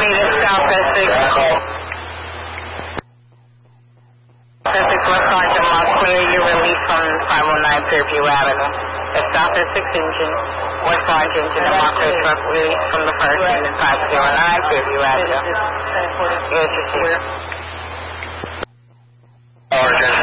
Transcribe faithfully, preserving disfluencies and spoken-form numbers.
Army to Southwest six. Southwest West Sergeant Mark, clear you release from five oh nine Fairview Avenue. The Southwest six engine, West Orange engine, and Mark truck release from the first engine five oh nine Fairview Avenue. Yes, you're here. Orange engine.